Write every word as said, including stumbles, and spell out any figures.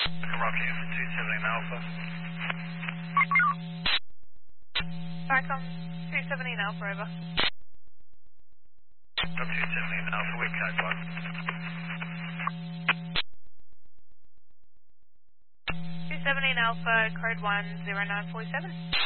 Rocky for two seventeen Alpha. Vicom two seventeen Alpha, over. Got two seventeen Alpha with code one. two seventeen Alpha, code one zero nine four seven.